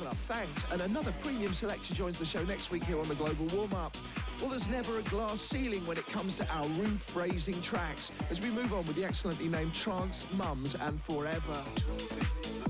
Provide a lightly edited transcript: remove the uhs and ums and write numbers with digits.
up. Thanks. And another premium selector joins the show next week here on the Global Warm-Up. Well, there's never a glass ceiling when it comes to our roof-raising tracks as we move on with the excellently named Trance, Mums and Forever.